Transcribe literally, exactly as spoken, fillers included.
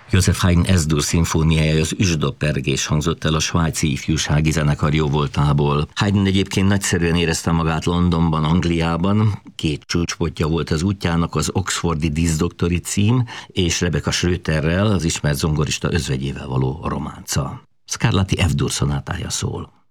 Joseph Haydn Es-dur szimfóniája, az Üsdoppergés hangzott el a svájci ifjúsági zenekar jóvoltából. Haydn egyébként nagyszerűen érezte magát Londonban, Angliában. Két csúcspontja volt az útjának, az oxfordi díszdoktori cím, és Rebecca Schröterrel, az ismert zongorista özvegyével való románca. Scarlatti F-dur szonátája szól.